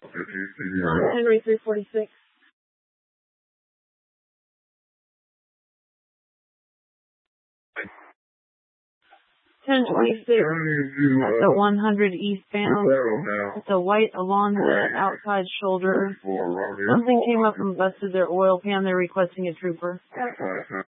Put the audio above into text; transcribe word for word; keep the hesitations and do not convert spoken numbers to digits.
Henry three forty-six. ten twenty-six at the one hundred eastbound. It's a white along the outside shoulder. Something came up and busted their oil pan. They're requesting a trooper.